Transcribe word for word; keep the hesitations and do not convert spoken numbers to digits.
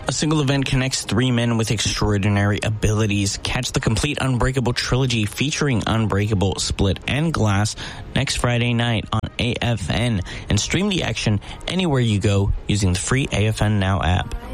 A single event connects three men with extraordinary abilities. Catch the complete Unbreakable trilogy featuring Unbreakable, Split, and Glass next Friday night on A F N, and stream the action anywhere you go using the free A F N Now app.